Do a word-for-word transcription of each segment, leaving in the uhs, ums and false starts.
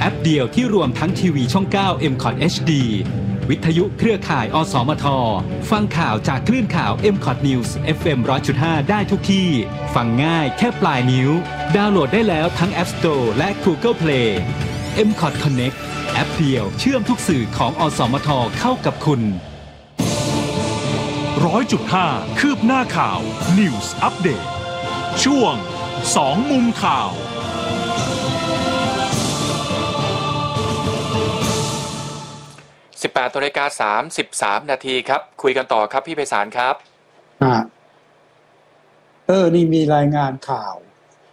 แอปเดียวที่รวมทั้งทีวีช่อง เก้า เอ็ม คอท เอช ดี วิทยุเครือข่าย อสมท ฟังข่าวจากคลื่นข่าว เอ็ม คอท News เอฟ เอ็ม หนึ่งร้อยจุดห้า ได้ทุกที่ ฟังง่ายแค่ปลายนิ้ว ดาวน์โหลดได้แล้วทั้ง App Store และ Google Play เอ็ม คอท Connect แอปเดียวเชื่อมทุกสื่อของ อสมท เข้ากับคุณร้อยจุดห้า คืบหน้าข่าว News Update ช่วงสองมุมข่าวสิบแปดนาฬิกาสามสิบสามนาทีครับคุยกันต่อครับพี่ไพศาลครับอ่าเออนี่มีรายงานข่าว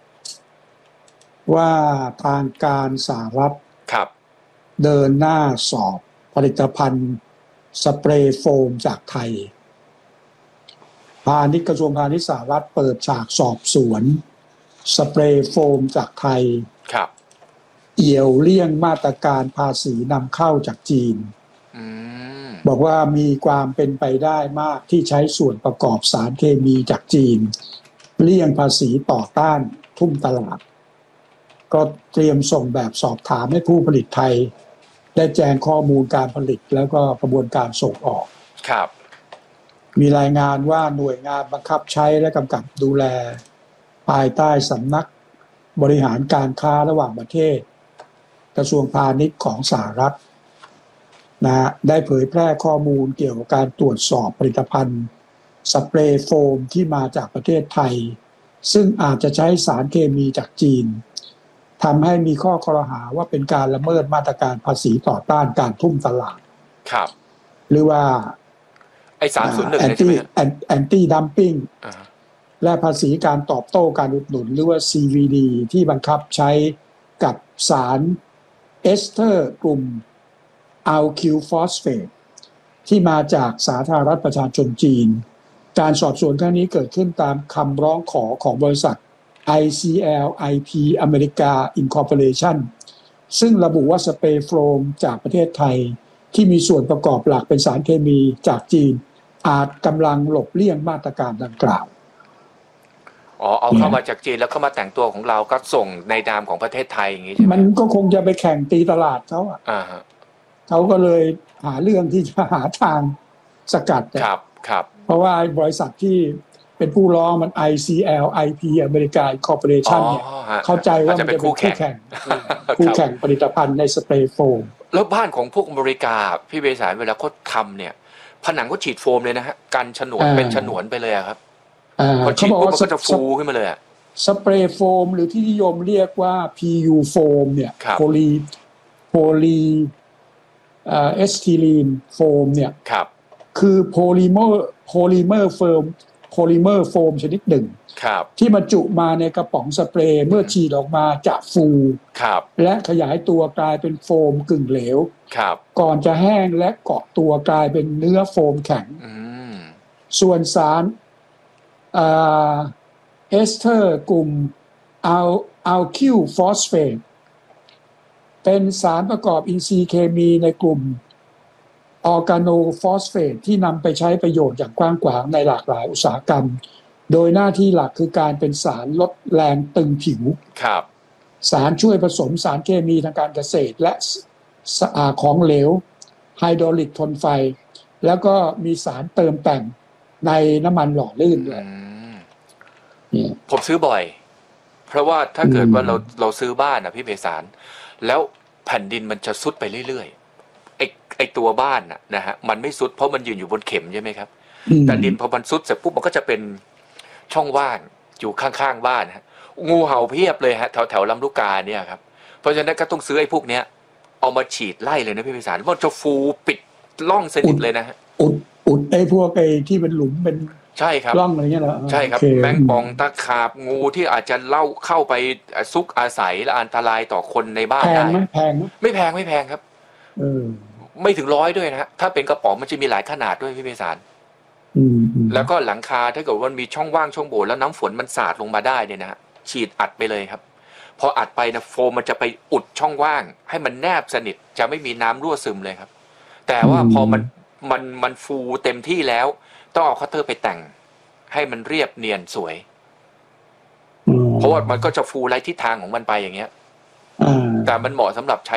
ว่าทางการสหรัฐครับเดินหน้าสอบผลิตภัณฑ์สเปรย์โฟมจากไทยพาณิชย์กระทรวงพาณิชย์สหรัฐเปิดฉากสอบสวนสเปรย์โฟมจากไทยครับเอี่ยวเลี่ยงมาตรการภาษีนำเข้าจากจีนบอกว่ามีความเป็นไปได้มากที่ใช้ส่วนประกอบสารเคมีจากจีนเลี่ยงภาษีต่อต้านทุ่มตลาดก็เตรียมส่งแบบสอบถามให้ผู้ผลิตไทยได้แจ้งข้อมูลการผลิตแล้วก็กระบวนการส่งออกครับมีรายงานว่าหน่วยงานบังคับใช้และกำกับดูแลภายใต้สำนักบริหารการค้าระหว่างประเทศกระทรวงพาณิชย์ของสหรัฐนะได้เผยแพร่ข้อมูลเกี่ยวกับการตรวจสอบผลิตภัณฑ์สเปรย์โฟมที่มาจากประเทศไทยซึ่งอาจจะใช้สารเคมีจากจีนทำให้มีข้อกล่าวหาว่าเป็นการละเมิดมาตรการภาษีต่อต้านการทุ่มตลาดครับหรือว่าไอ้สามศูนย์หนึ่งแอนตี้แอนตี้ดัมปิ้งและภาษีการตอบโต้การอุดหนุนหรือว่า ซี วี ดี ที่บังคับใช้กับสารเอสเตอร์กลุ่มอัลคิลฟอสเฟตที่มาจากสาธารณรัฐประชาชนจีนการสอบสวนครั้งนี้เกิดขึ้นตามคำร้องขอของบริษัท ไอ ซี แอล ไอ พี America Incorporation ซึ่งระบุว่าสเปรย์โฟมจากประเทศไทยที่มีส่วนประกอบหลักเป็นสารเคมีจากจีนอาจกำลังหลบเลี่ยงมาตรการดังกล่าวอ๋อเอาเข้ามาจากจีนแล้วเข้ามาแต่งตัวของเราก็ส่งในนามของประเทศไทยอย่างนี้ใช่ไหมมันก็คงจะไปแข่งตีตลาดเขาอ่ะเขาก็เลยหาเรื่องที่จะหาทางสกัดครับครับเพราะว่าบริษัทที่เป็นผู้ร้องมัน ไอ ซี แอล ไอ พี America Incorporation เนี่ยเข้าใจว่ามันจะเป็นคู่แข่งคู่แข่งผลิตภัณฑ์ในสเปรย์โฟมแล้วบ้านของพวกอเมริกาพี่เบสายเวลาเขาทำเนี่ยผนังก็ฉีดโฟมเลยนะฮะกันฉนวนเป็นฉนวนไปเลยครับเขาบอกว่ามันก็จะฟูขึ้นมาเลยอะสเปรย์โฟมหรือที่นิยมเรียกว่า พี ยู โฟมเนี่ยโพลีโพลีเอสทีลีนโฟมเนี่ยคือโพลิเมอร์โพลิเมอร์โฟมโพลิเมอร์โฟมชนิดหนึ่งที่บรรจุมาในกระป๋องสเปรย์เมื่อฉีดออกมาจะฟูและขยายตัวกลายเป็นโฟมกึ่งเหลวก่อนจะแห้งและเกาะตัวกลายเป็นเนื้อโฟมแข็งส่วนสารเอสเตอร์กลุ่มอัลอัลคิลฟอสเฟตเป็นสารประกอบอินทรีย์เคมีในกลุ่มออร์แกโนฟอสเฟตที่นำไปใช้ประโยชน์อย่างกว้างขวางในหลากหลายอุตสาหกรรมโดยหน้าที่หลักคือการเป็นสารลดแรงตึงผิวสารช่วยผสมสารเคมีทางการเกษตรและของเหลวไฮดรอลิกทนไฟแล้วก็มีสารเติมแต่งในน้ำมันหล่อลื่นด้วยผมซื้อบ่อยเพราะว่าถ้าเกิดว่าเราเราซื้อบ้านนะพี่เบสารแล้วแผ่นดินมันจะซุดไปเรื่อยๆไอไอตัวบ้านนะนะฮะมันไม่ซุดเพราะมันยืนอยู่บนเข็มใช่ไหมครับแต่ดินพอมันซุดเสร็จปุ๊บมันก็จะเป็นช่องว่างอยู่ข้างๆบ้านฮะงูเห่าเพียบเลยฮะแถวแถวลำลูกกาเนี่ยครับเพราะฉะนั้นก็ต้องซื้อไอ้พวกเนี้ยเอามาฉีดไล่เลยนะพี่เบสารมันจะฟูปิดร่องสนิทเลยนะฮะอุดอุดไอ้พวกไอ้ที่เป็นหลุมเป็นใช่ครับร่องอะไรเงี้ยเหรอใช่ครับแมงป่องตะขาบงูที่อาจจะเล่าเข้าไปซุกอาศัยและอันตรายต่อคนในบ้านได้แพงไหมแพงไหมไม่แพงไม่แพงครับเออไม่ถึงร้อยด้วยนะฮะถ้าเป็นกระป๋องมันจะมีหลายขนาดด้วยพี่เมษารแล้วก็หลังคาถ้าเกิดว่ามีช่องว่างช่องโหว่แล้วน้ำฝนมันสาดลงมาได้เนี่ยนะฮะฉีดอัดไปเลยครับพออัดไปนะโฟมมันจะไปอุดช่องว่างให้มันแนบสนิทจะไม่มีน้ำรั่วซึมเลยครับแต่ว่าพอมันมันมันฟูเต็มที่แล้วต้องเอาคัตเตอร์ไปแต่งให้มันเรียบเนียนสวยเพราะว่ามันก็จะฟูไล่ทิศทางของมันไปอย่างเงี้ยแต่มันเหมาะสำหรับใช้